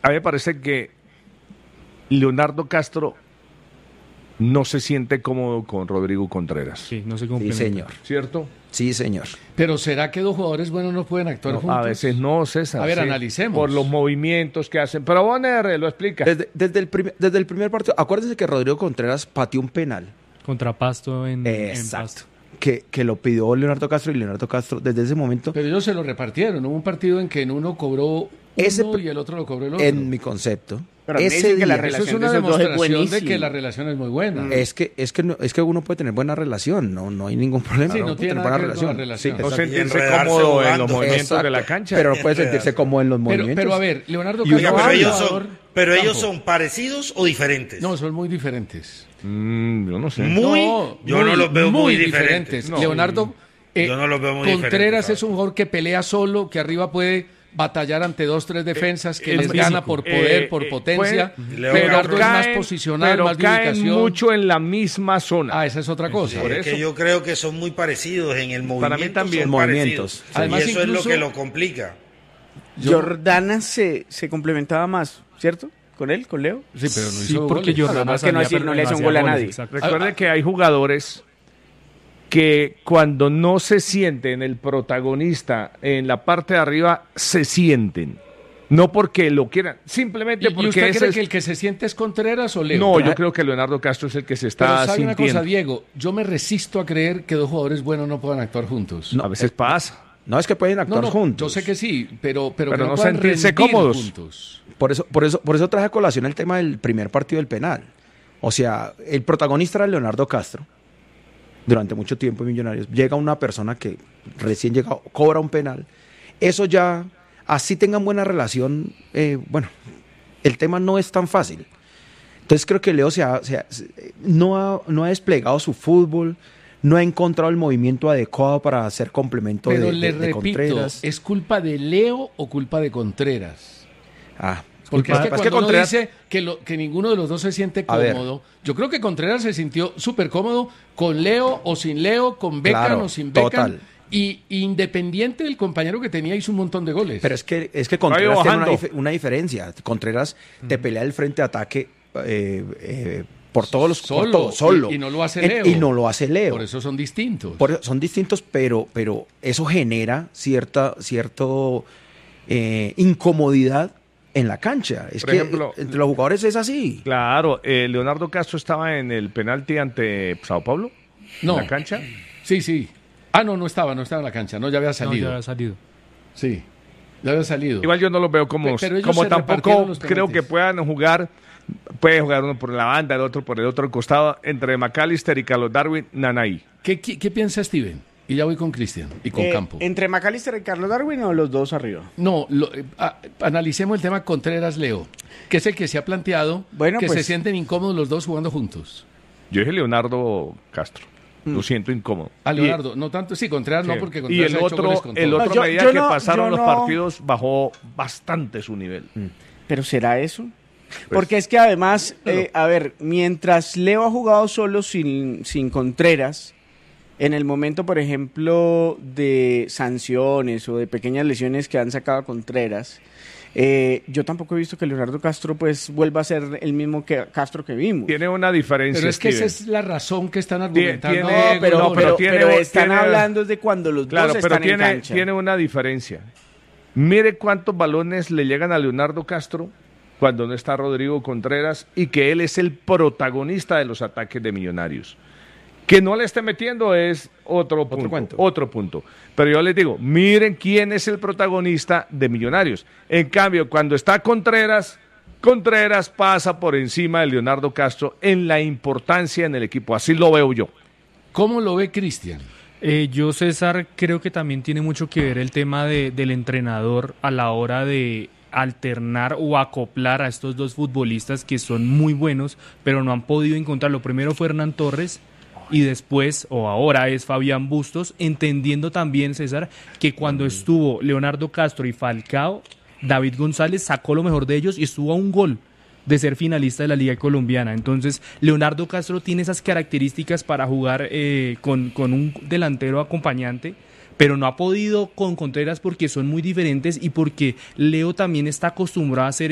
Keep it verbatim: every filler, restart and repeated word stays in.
A mí me parece que Leonardo Castro no se siente cómodo con Rodrigo Contreras. Sí, no se Sí, complementa. señor. ¿Cierto? Sí, señor. Pero ¿será que dos jugadores buenos no pueden actuar No, juntos? a veces no, César. A ver, sí, analicemos. Por los movimientos que hacen. Pero Bonner lo explica. Desde, desde, el primer, desde el primer partido, acuérdense que Rodrigo Contreras pateó un penal. Contra Pasto en, en Exacto. Pasto. Que, que lo pidió Leonardo Castro y Leonardo Castro desde ese momento, Pero ellos se lo repartieron. Hubo un partido en que en uno cobró Ese uno pr- y el otro lo cobró el otro. en mi concepto, Pero a mí me ese dicen que la día- relación Eso es una de esos dos es demostración de buenísima. que la relación es muy buena. es que es que no, es que uno puede tener buena relación, no no hay ningún problema. Sí, no Uno puede tiene tener nada buena que ver con la relación. Sí, No exacto. sentirse enredarse cómodo en jugando. los movimientos Exacto. de la cancha. Pero no puede sentirse como en los Pero, movimientos. pero a ver, Leonardo Y Castro. Oiga, uno pero habla, ellos jugador son, pero ellos campo. son parecidos o diferentes. No, son muy diferentes. Mm, yo no sé. Muy, No, yo muy, no los veo muy, muy diferentes. No. Leonardo eh, Yo no los veo muy Contreras diferentes, es un jugador que pelea solo, que arriba puede batallar ante dos, tres defensas, que el les físico. gana por poder, Eh, por eh, potencia. puede- Pero Pero Leonardo es más caen- posicional, pero más de caen ubicación. mucho en la misma zona. Ah, esa es otra cosa. Sí, Por es eso. que yo creo que son muy parecidos en el movimiento. Para mí también. son Movimientos, parecidos. sí. Además, y eso incluso- es lo que lo complica. Yo- Jordana se, se complementaba más, ¿cierto? ¿Con él, con Leo? Sí, pero no Sí, hizo porque goles. Jordana No, no, es que no salía, hacía- pero no le hacía un hacía gol a goles, nadie. exacto. Recuerde Ah, que hay jugadores que cuando no se sienten el protagonista en la parte de arriba, se sienten. No porque lo quieran, simplemente ¿Y, y porque usted ese cree es- que el que se siente es Contreras o Leo? No, Pero- yo creo que Leonardo Castro es el que se Pero está sabe una sintiendo. cosa, Diego, yo me resisto a creer que dos jugadores buenos no puedan actuar juntos. A veces pasa. No es que pueden No, actuar no, juntos. yo sé que sí, pero, pero, Pero que no, no puedan sentirse rendir cómodos. juntos. Por eso, por eso, por eso traje a colación el tema del primer partido del penal. O sea, el protagonista era Leonardo Castro. Durante mucho tiempo en Millonarios. Llega una persona que recién llegado, cobra un penal. Eso ya, así tengan buena relación, eh, bueno, el tema no es tan fácil. Entonces creo que Leo se ha- se ha- se- no, ha, no ha desplegado su fútbol, no ha encontrado el movimiento adecuado para hacer complemento Pero de, le de- de repito, Contreras. ¿es culpa de Leo o culpa de Contreras? Ah, Porque es que es cuando que uno Contreras- dice que, lo, que ninguno de los dos se siente A ver. cómodo, yo creo que Contreras se sintió súper cómodo con Leo o sin Leo, con Beckham Claro, o sin Beckham. total. Y independiente del compañero que tenía, hizo un montón de goles. Pero es que, es que Contreras ido tiene una, bajando. dif- una diferencia. Contreras te pelea el frente de ataque eh, eh, por todos los por Solo, todo, solo. y- y no lo hace En- Leo. Y no lo hace Leo. Por eso son distintos. Por eso son distintos, pero, pero eso genera cierta cierto, eh, incomodidad en la cancha. Es Por que ejemplo, entre los jugadores es así. Claro, eh, Leonardo Castro estaba en el penalti ante Sao Paulo, No. en la cancha. Sí, sí. Ah, no, no estaba, no estaba en la cancha, no, ya había No, salido. ya había salido. Sí, ya había salido. Igual yo no los veo como, Pe- pero ellos como se repartieron tampoco los creo penaltis. que puedan jugar. Puede jugar uno por la banda, el otro por el otro costado, entre McAllister y Carlos Darwin, Nanay. ¿Qué, qué, qué piensa Steven? Y ya voy con Cristian y con Eh, Campo. ¿Entre McAllister y Carlos Darwin o los dos arriba? No, lo- eh, a- analicemos el tema Contreras-Leo, que es el que se ha planteado Bueno, que pues- se sienten incómodos los dos jugando juntos. Yo dije Leonardo Castro. Lo siento incómodo. A Leonardo, no tanto, sí, Contreras no, Sí. porque y Contreras el ha hecho otro, goles con el todos. otro No, a yo- medida yo que no- pasaron yo los no- partidos bajó bastante su nivel. ¿Pero será eso? Porque es que además, eh, a ver, mientras Leo ha jugado solo sin, sin Contreras, en el momento, por ejemplo, de sanciones o de pequeñas lesiones que han sacado a Contreras, eh, yo tampoco he visto que Leonardo Castro pues vuelva a ser el mismo que Castro que vimos. Tiene una diferencia. Pero es que esa Steven. es la razón que están argumentando. tiene- No, Diego, pero, no, pero pero, tiene- pero están tiene- hablando de cuando los Claro, dos pero están en tiene, cancha. tiene una diferencia. Mire cuántos balones le llegan a Leonardo Castro cuando no está Rodrigo Contreras y que él es el protagonista de los ataques de Millonarios. Que no le esté metiendo es otro punto. cuento. Otro punto. Pero yo les digo, miren quién es el protagonista de Millonarios. En cambio, cuando está Contreras, Contreras pasa por encima de Leonardo Castro en la importancia en el equipo. Así lo veo yo. ¿Cómo lo ve Cristian? Eh, yo, César, creo que también tiene mucho que ver el tema de, del entrenador a la hora de alternar o acoplar a estos dos futbolistas que son muy buenos, pero no han podido encontrarlo. Primero fue Hernán Torres y después, o ahora, es Fabián Bustos, entendiendo también, César, que cuando estuvo Leonardo Castro y Falcao, David González sacó lo mejor de ellos y estuvo a un gol de ser finalista de la Liga Colombiana. Entonces, Leonardo Castro tiene esas características para jugar eh, con, con un delantero acompañante, pero no ha podido con Contreras porque son muy diferentes y porque Leo también está acostumbrado a hacer